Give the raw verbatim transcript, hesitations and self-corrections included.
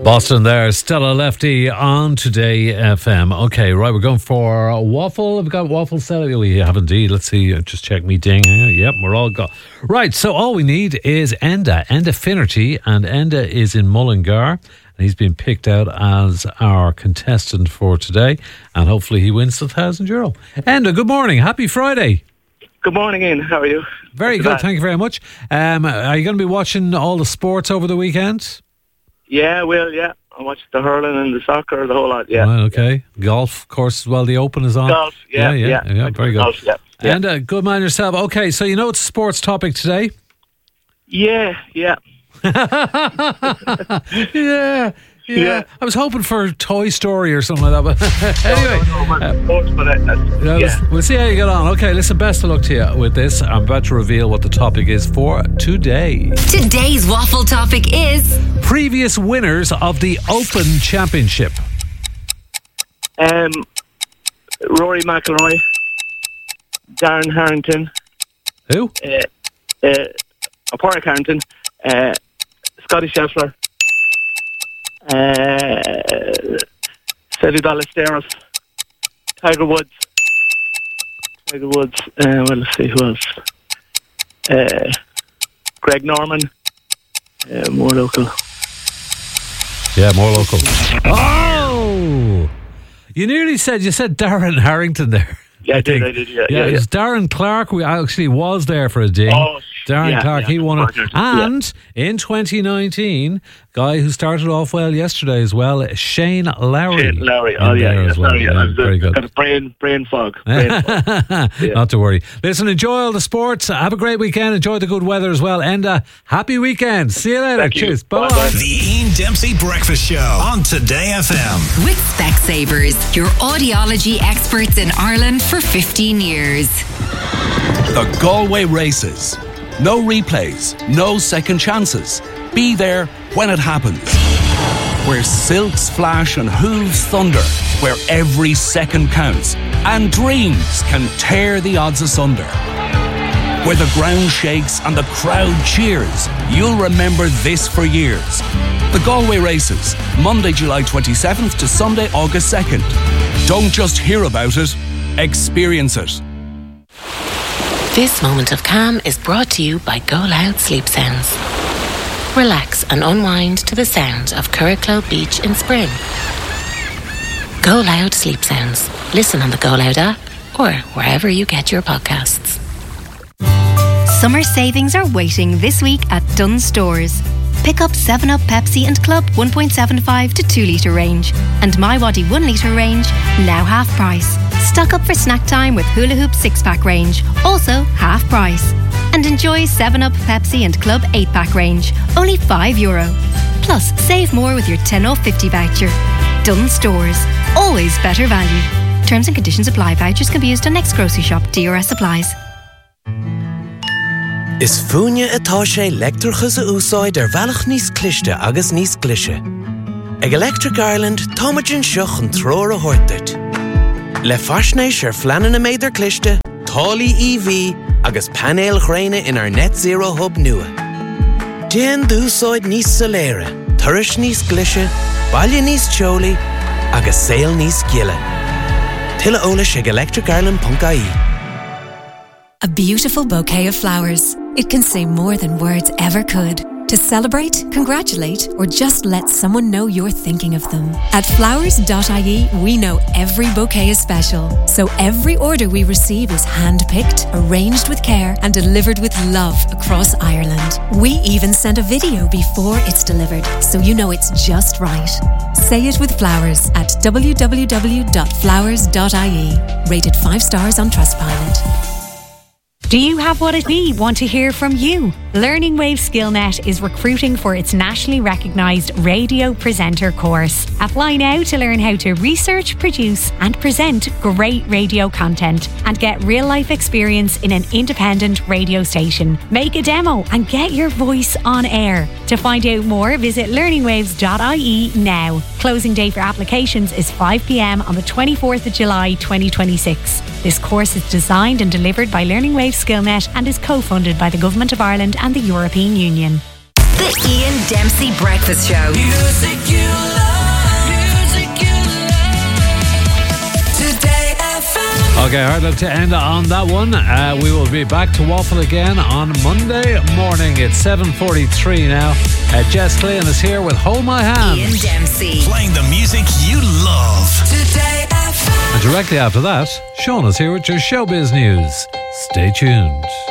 Boston there, Stella Lefty on Today F M. Okay, right, we're going for a waffle. We've got waffle set. We have indeed. Let's see, just check me ding. Yep, we're all got. Right, so all we need is Enda, Enda Finnerty, and Enda is in Mullingar. And he's been picked out as our contestant for today, and hopefully he wins the thousand euro. Enda, good morning. Happy Friday. Good morning, Ian. How are you? Very good, thank you very much. Um, are you going to be watching all the sports over the weekend? Yeah, well, yeah. I watched the hurling and the soccer, the whole lot, yeah. Right, okay. Golf, of course, as well, the Open is on. Golf, yeah, yeah. Yeah, yeah. yeah, very good. Golf, yeah, yeah. And uh, good man yourself. Okay, so you know it's a sports topic today? Yeah, yeah. yeah. Yeah. Yeah. I was hoping for Toy Story or something like that. But anyway, no, no, no, sports, but that, that's, yeah, yeah. we'll see how you get on. Okay, listen, best of luck to you with this. I'm about to reveal what the topic is for today. Today's waffle topic is previous winners of the Open Championship. Um, Rory McIlroy, Darren Harrington. Who? Uh, uh, Padraig Harrington, uh, Scotty Scheffler. Uh, Cedric Ballesteros, Tiger Woods, Tiger Woods. Uh, well, let's see who else. Uh, Greg Norman, uh, more local. Yeah, more local. Oh, you nearly said you said Darren Harrington there. Yeah, I, I did. think. I did. Yeah, yeah, yeah, it's yeah. Darren Clark. We actually was there for a ding. Oh, Darren yeah, Clark, yeah, he won it. yeah. And in twenty nineteen, guy who started off well yesterday as well, Shane Lowry. Shane Lowry. Oh, in yeah, there yeah. as well. Sorry, yeah. Yeah, I was, uh, very good. Got a brain, brain fog. Brain fog. Yeah. Not to worry. Listen, enjoy all the sports. Have a great weekend. Enjoy the good weather as well. And uh, happy weekend. See you later. Thank you. Cheers. Bye. Bye-bye. The Ian Dempsey Breakfast Show on Today F M. with Specsavers, your audiology experts in Ireland for fifteen years. The Galway Races. No replays, no second chances. Be there when it happens. Where silks flash and hooves thunder. Where every second counts and dreams can tear the odds asunder. Where the ground shakes and the crowd cheers. You'll remember this for years. The Galway Races, Monday, July twenty-seventh to Sunday, August second. Don't just hear about it, experience it. This moment of calm is brought to you by Go Loud Sleep Sounds. Relax and unwind to the sounds of Curracloe Beach in spring. Go Loud Sleep Sounds. Listen on the Go Loud app or wherever you get your podcasts. Summer savings are waiting this week at Dunnes Stores. Pick up seven up Pepsi and Club one point seven five to two litre range and MyWadi one litre range, now half price. Stock up for snack time with Hula Hoop six pack range, also half price. And enjoy seven up Pepsi and Club eight pack range, only five euro. Plus, save more with your ten off fifty voucher. Dunnes Stores, always better value. Terms and conditions apply. Vouchers can be used on next grocery shop. D R S applies. Is fúine atá sé leictreachas a úsáid ar bhealach níos cliste agus níos glise. Ag Electric Ireland, táimeann seach an tróir a thuirteart. Le faisnéis ar fleanan na méidir cliste, tálaí E V agus panéal ghréine in our net zero hub nua. Déan d'úsáid níos soléire, turais níos glise, baile níos teolaí agus saol níos giile. Tuilleadh eolais ag electric ireland dot I E. A beautiful bouquet of flowers. It can say more than words ever could. To celebrate, congratulate, or just let someone know you're thinking of them. At flowers dot I E, we know every bouquet is special. So every order we receive is hand-picked, arranged with care, and delivered with love across Ireland. We even send a video before it's delivered, so you know it's just right. Say it with flowers at w w w dot flowers dot I E. Rated five stars on Trustpilot. Do you have what we want to hear from you? Learning Wave SkillNet is recruiting for its nationally recognised radio presenter course. Apply now to learn how to research, produce and present great radio content and get real-life experience in an independent radio station. Make a demo and get your voice on air. To find out more, visit learning waves dot I E now. Closing date for applications is five p m on the twenty-fourth of July twenty twenty-six. This course is designed and delivered by Learning Wave SkillNet and is co-funded by the Government of Ireland and the European Union. The Ian Dempsey Breakfast Show. Music you love. Music you love. Today F M. Okay, hard luck to end on that one. Uh, we will be back to Waffle again on Monday morning. It's seven forty-three now. Uh, Jess Clean is here with Hold My Hand. Ian Dempsey. Playing the music you love. Today F M. And directly after that, Sean is here with your showbiz news. Stay tuned.